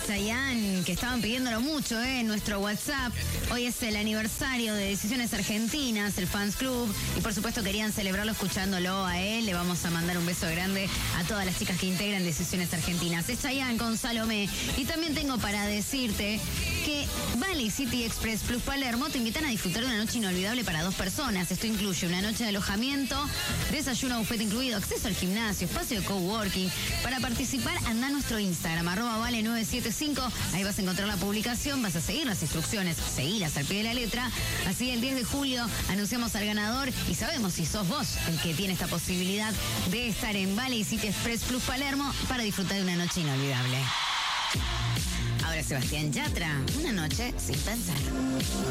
Chayanne, que estaban pidiéndolo mucho en nuestro WhatsApp. Hoy es el aniversario de Decisiones Argentinas, el Fans Club, y por supuesto querían celebrarlo escuchándolo a él. Le vamos a mandar un beso grande a todas las chicas que integran Decisiones Argentinas. Es Chayanne con Salomé. Y también tengo para decirte que Valley City Express Plus Palermo te invitan a disfrutar de una noche inolvidable para 2 personas. Esto incluye una noche de alojamiento, desayuno, bufete incluido, acceso al gimnasio, espacio de coworking. Para participar, anda a nuestro Instagram, @vale975. Ahí vas a encontrar la publicación, vas a seguir las instrucciones, seguilas al pie de la letra. Así el 10 de julio anunciamos al ganador y sabemos si sos vos el que tiene esta posibilidad de estar en Valley City Express Plus Palermo para disfrutar de una noche inolvidable. Ahora Sebastián Yatra, una noche sin pensar.